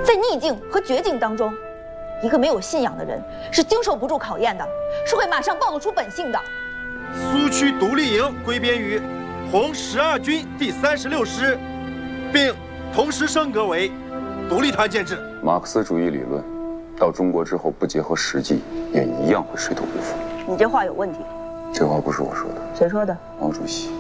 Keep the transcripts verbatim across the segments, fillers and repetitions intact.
在逆境和绝境当中，一个没有信仰的人是经受不住考验的，是会马上暴露出本性的。 苏区独立营归编于红十二军第三十六师，并同时升格为独立团建制。 马克思主义理论到中国之后不结合实际，也一样会水土不服。 你这话有问题。 这话不是我说的。 谁说的？ 毛主席。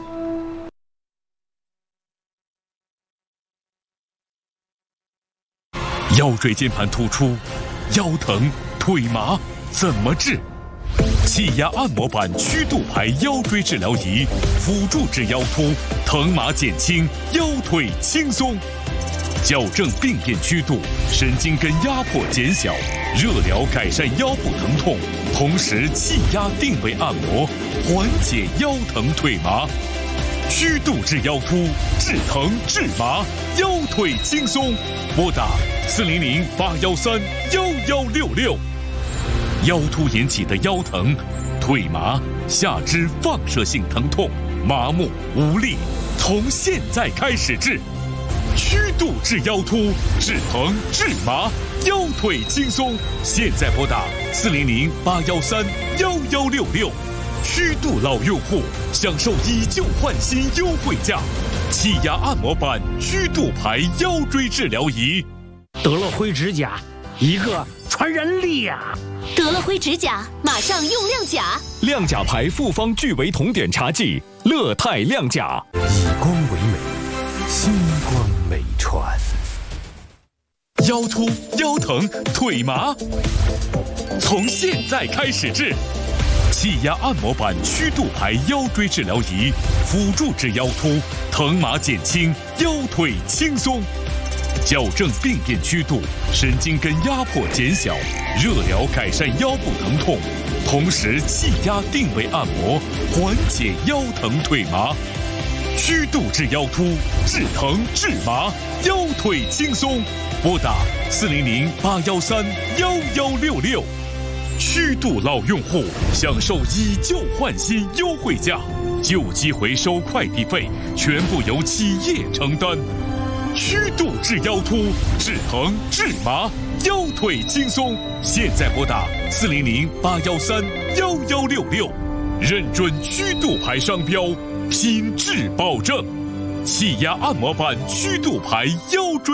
腰椎间盘突出，腰疼腿麻怎么治？气压按摩板曲度排腰椎治疗仪，辅助治腰突，疼麻减轻，腰腿轻松。矫正病变曲度，神经根压迫减小，热疗改善腰部疼痛，同时气压定位按摩，缓解腰疼腿麻。曲度治腰突，治疼治麻，腰腿轻松。拨打四零零八幺三幺幺六六。腰突引起的腰疼、腿麻、下肢放射性疼痛、麻木无力，从现在开始治。曲度治腰突，治疼治麻，腰腿轻松。现在拨打四零零八幺三幺幺六六。曲度老用户享受以旧换新优惠价，气压按摩板曲度排腰椎治疗仪。 得了灰指甲，一个传染俩。 得了灰指甲，马上用亮甲。 亮甲牌复方聚维酮碘茶剂，乐泰亮甲。 以光为美，星光美传。 腰突、腰疼、腿麻，从现在开始治。气压按摩板曲度排腰椎治疗仪，辅助治腰突，疼麻减轻，腰腿轻松。矫正病变曲度，神经根压迫减小，热疗改善腰部疼痛，同时气压定位按摩，缓解腰疼腿麻。曲度治腰突，治疼治麻，腰腿轻松。拨打四零零八幺三幺幺六六。曲度老用户享受以旧换新优惠价，旧机回收快递费全部由企业承担。曲度治腰突，治疼治麻，腰腿轻松。现在拨打四零零八幺三幺幺六六，认准曲度牌商标，品质保证。气压按摩板曲度牌腰椎。